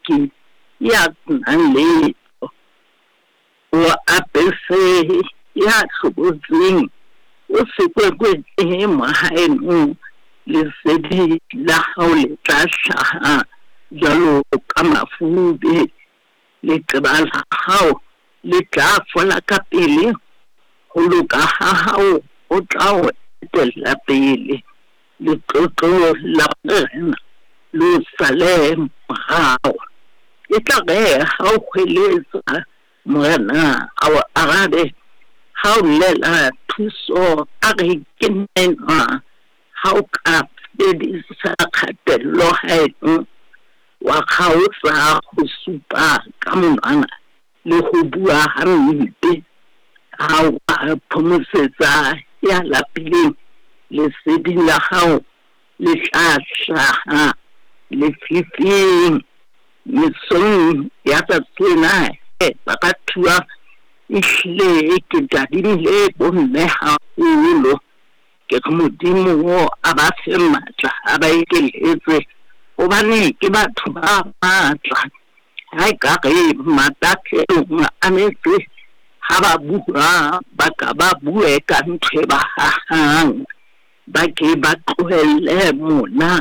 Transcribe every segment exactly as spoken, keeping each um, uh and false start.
ke ya nang letho o apese ya hlokotseng o sekwekwetse mahaeng lesedi la hao le tla hlaha jwalo ka mafube leqeba la hao le tla fola ka pele ho loka ha hao o tla o etella pele letlotlo la rena lo sale morao e tla re ha o hweletsa morena a o arabe ha o lela thuso a re ke nena ha o ka fedisa kgatello haeno wa kgaotsa ho supa ka monwana le ho bua hampe ha o phomosetsa ya lapileng lesedi la hao le tla hlaha lefifing mesong ya tsatsena e bakathuwa ihlile ke tadimile bomme haholo ke modimo a ba fe matla a ba ikeletse hobane ke batho ba matla ha e ka re matatleng a metse ha ba bua ba ka ba bue ka ntho ba hahang ba ke ba tlohelle mona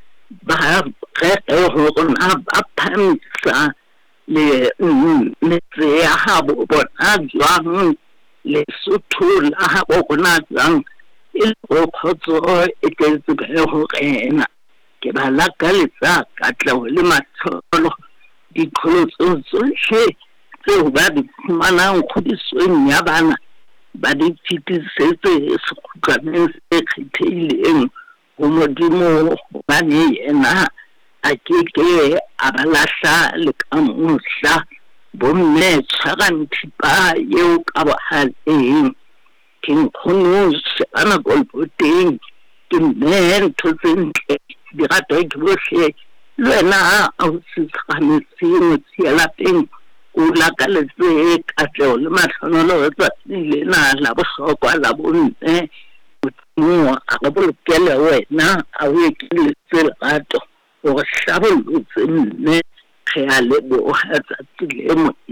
ba re hona ba phamisa le metse ya habo bona jwang Lesotho la habo bona jwang e le khotso e tletse ho rena ke ba lakaletsa katleho le matlolo dikholo tsohle tseo ba di fumanang kgodisong ya bana ba di fitisetse sekgutlaneng se kgethehileng ho modimo hobane yena a keke a ba lahla le ka mohla bomme tshwarang thipa eo ka bohaleng ke nkgono ana golboteng ke mme ntho tse ntle di rata ke bohle le wena a o sitshwanetse motse ya lapeng o lakaletse katleho le mahlohonolo tsatsing lena la bohlokwa la bonne mo a re bolokele wena a o ekeletse lerato hore hlabollotse mme re a leboha tsatsi le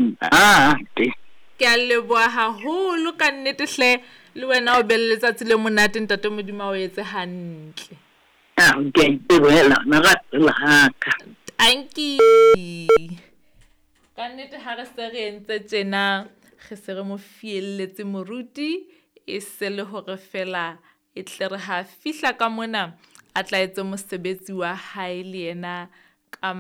monate ke a leboha haholo ka nnete hle le wena o belle tsatsi le monate ntate Modimo o etse hantle ah ke tebela na ratela haka thank you ka nnete ha re se re entse tjena ge se re mo fielletse moruti e se le hore fela e tle re ha fihla ka mona a tla etse mosebetsi wa hae le yena ka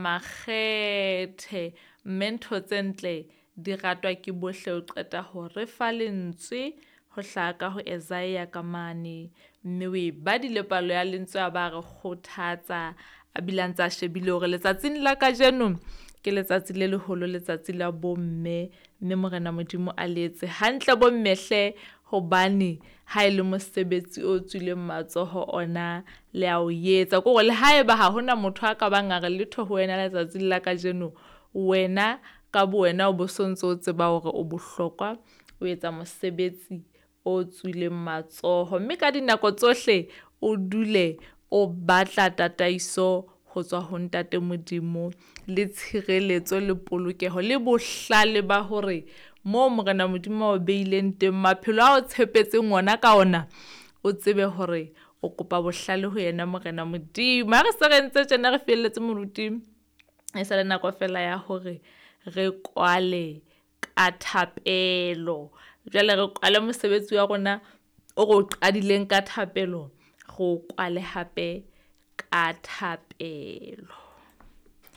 makgethe mento tsentle di ratwa ke bohle o qeta ho re fa lentswe ho hlaka ho Isaiah ka mane mme we ba di le palo ya lentswe a ba re kgothatsa a bilantsa shebile hore letsatsing la ka jeno ke letsatsi le leholo letsatsi la bomme mme morena Modimo a letse hantle bomme hle hobane ha ile mosebetsi o tswile matsoho ona le a o yetsa go le haeba ha hona motho a ka bangare letho ho wena letsatsi la ka jeno wena ka bo wena o bosontso o tseba hore o bohlokwa o etsa mosebetsi o tswile matsoho mme ka dinako tsohle o dule o batla tataiso ho tswa ho ntate Modimo le tshireletso le polokeho le bohlale ba hore mo morena Modimo o beileng teng maphelo a o tshepetseng ona ka ona o tsebe hore o kopa bohlale ho yena morena Modimo re se re ntse tjena re fielletse moruti e sa le nako fela ya hore re kwale ka thapelo jwale re kwale mosebetsi wa rona o go qadileng ka thapelo go kwale hape ka thapelo.